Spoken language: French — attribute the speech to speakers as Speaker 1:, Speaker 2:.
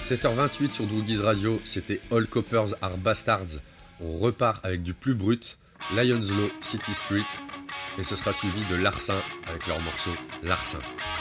Speaker 1: 7h28 sur Droogies Radio, c'était All Coppers Are Bastards. On repart avec du plus brut, Lions Law, City Street, et ce sera suivi de Larsin avec leur morceau Larsin.